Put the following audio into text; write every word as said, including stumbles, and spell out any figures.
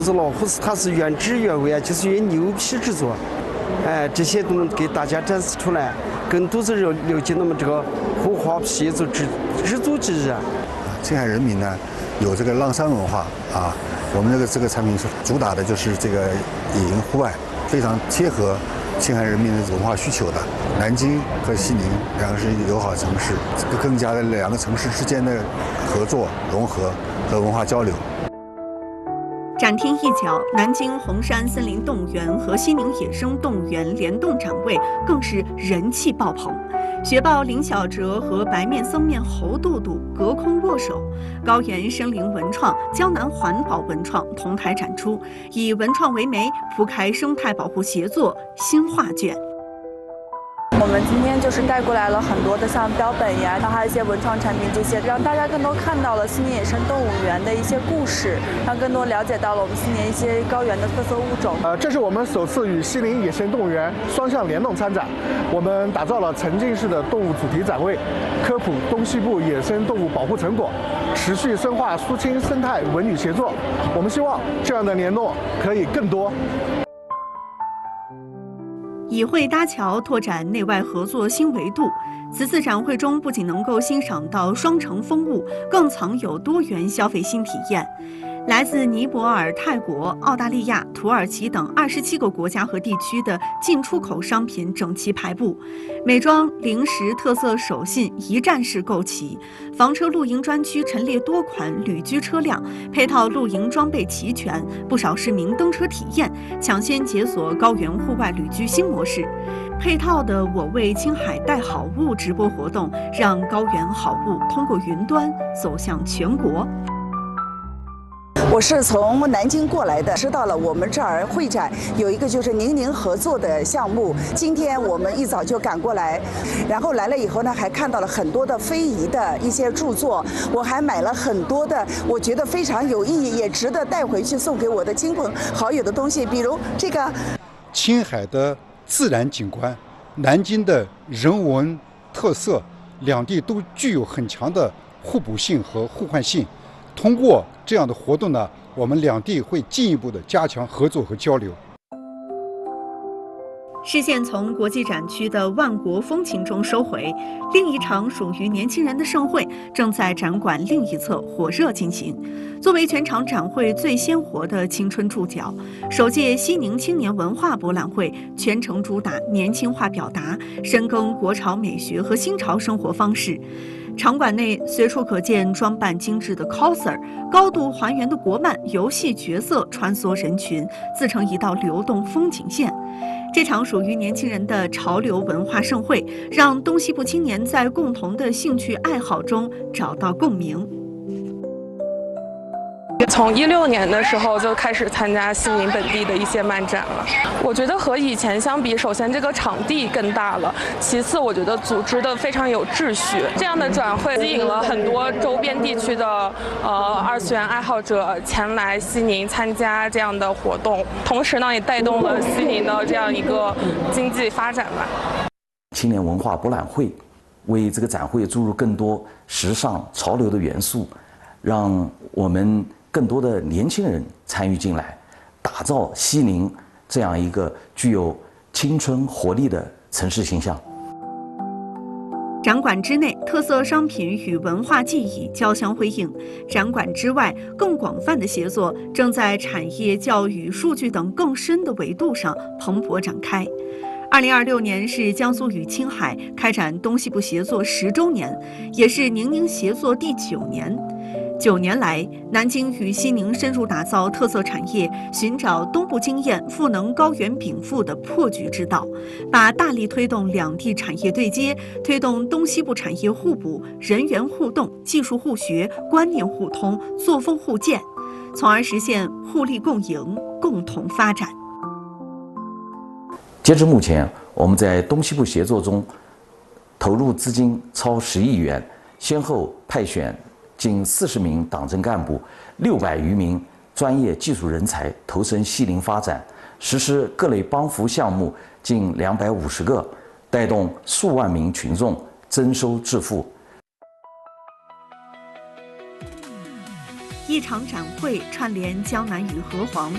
这老虎它是原汁原味啊，就是原牛皮制作，哎，这些都能给大家展示出来，更多是了了解我们这个护花协作制制作之日啊。 青海人民呢，有这个浪山文化啊，我们这个这个产品是主打的就是这个野营户外，非常贴合青海人民的文化需求的。南京和西宁两个是友好城市，更加的两个城市之间的合作融合和文化交流。 展厅一角，南京红山森林动物园和西宁野生动物园联动展位更是人气爆棚。雪豹林小哲和白面僧面猴肚肚隔空握手，高原生灵文创、江南环保文创同台展出，以文创为媒，铺开生态保护协作新画卷。 我们今天就是带过来了很多的像标本呀，然后还有一些文创产品，这些让大家更多看到了西宁野生动物园的一些故事，让更多了解到了我们西宁一些高原的特色物种。 呃，这是我们首次与西宁野生动物园双向联动参展，我们打造了沉浸式的动物主题展位，科普东西部野生动物保护成果，持续深化苏青生态文旅协作。我们希望这样的联动可以更多。 以会搭桥，拓展内外合作新维度。此次展会中，不仅能够欣赏到双城风物，更藏有多元消费新体验。来自尼泊尔、泰国、澳大利亚、土耳其等二十七个国家和地区的进出口商品整齐排布，美妆、零食、特色手信一站式购齐。房车露营专区陈列多款旅居车辆，配套露营装备齐全，不少市民登车体验，抢先解锁高原户外旅居新模式。配套的我为青海带好物直播活动，让高原好物通过云端走向全国。 我是从南京过来的，知道了我们这儿会展有一个就是宁宁合作的项目，今天我们一早就赶过来，然后来了以后呢，还看到了很多的非遗的一些著作，我还买了很多的我觉得非常有意义，也值得带回去送给我的亲朋好友的东西，比如这个青海的自然景观，南京的人文特色，两地都具有很强的互补性和互换性。通过这样的活动呢，我们两地会进一步的加强合作和交流。 视线从国际展区的万国风情中收回，另一场属于年轻人的盛会正在展馆另一侧火热进行。作为全场展会最鲜活的青春注脚，首届西宁青年文化博览会全程主打年轻化表达，深耕国潮美学和新潮生活方式。场馆内随处可见装扮精致的 coser， 高度还原的国漫游戏角色穿梭人群，自成一道流动风景线。这场属于年轻人的潮流文化盛会，让东西部青年在共同的兴趣爱好中找到共鸣。 从一六年的时候就开始参加西宁本地的一些漫展了。我觉得和以前相比，首先这个场地更大了，其次我觉得组织的非常有秩序。这样的展会吸引了很多周边地区的呃二次元爱好者前来西宁参加这样的活动，同时呢也带动了西宁的这样一个经济发展吧。 青年文化博览会为这个展会注入更多时尚潮流的元素，让我们更多的年轻人参与进来，打造西宁这样一个具有青春活力的城市形象。 展馆之内，特色商品与文化记忆交相辉映；展馆之外，更广泛的协作正在产业、教育、数据等更深的维度上蓬勃展开。二零二六年是江苏与青海开展东西部协作十周年，也是宁宁协作第九年。九年来，南京与西宁深入打造特色产业，寻找东部经验、赋能高原禀赋的破局之道，把大力推动两地产业对接，推动东西部产业互补、人员互动、技术互学、观念互通、作风互鉴，从而实现互利共赢、共同发展。 截至目前，我们在东西部协作中投入资金超十亿元，先后派选近四十名党政干部、六百余名专业技术人才投身西宁发展，实施各类帮扶项目近两百五十个，带动数万名群众增收致富。 一场展会串联江南与河湟，